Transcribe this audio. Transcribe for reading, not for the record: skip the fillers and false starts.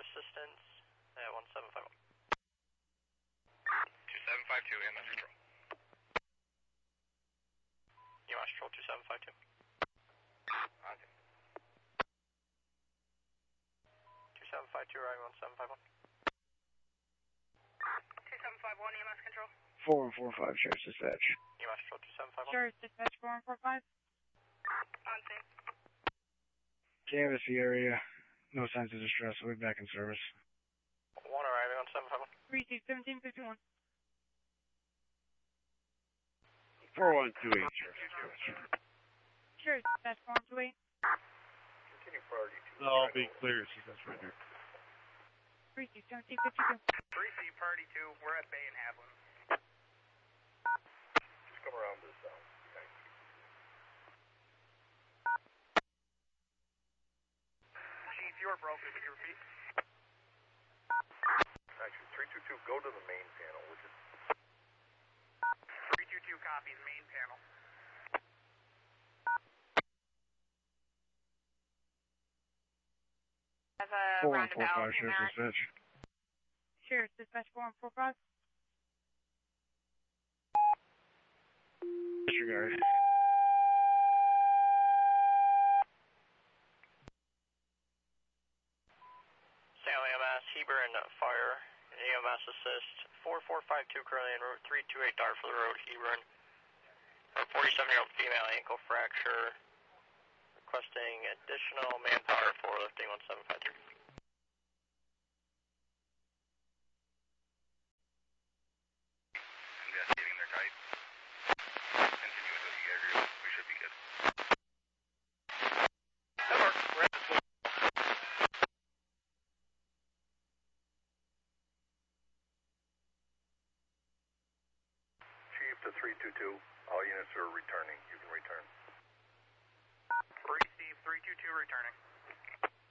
assistance at 1751. 2752, EMS control. EMS control 2752. On to 2752, riding 1751. 2751, EMS control. 4145, Sheriff's Dispatch. EMS control 2751. Sheriff's Dispatch 4145. On scene. Canvass the area. No signs of distress. We'll be back in service. 1 arriving on 751. 31751. 4128, Sheriff's Dispatch. Sheriff's Dispatch 4128. continue priority 2. I'll be clear, assistance right here. 31752. 3C priority 2, we're at Bay and Haviland. Just come around this zone. Okay. Chief, you're broken. Could you repeat? Actually, 322, go to the main panel, which is 322 copies, main panel. Have a 4145, roundabout. Sheriff's Dispatch. Sheriff's Dispatch 4145. Disregard. Stanley EMS, Heber and Fire, and EMS assist. 4452 currently en route 328 Dartford Road, Hebron. A 47-year-old female ankle fracture. Requesting additional manpower for lifting 1753. Investigating their type. Continue with what you guys are. We should be good. That works. We're at the school. Chief to 322. All units are returning. You can return. Receive 322 returning.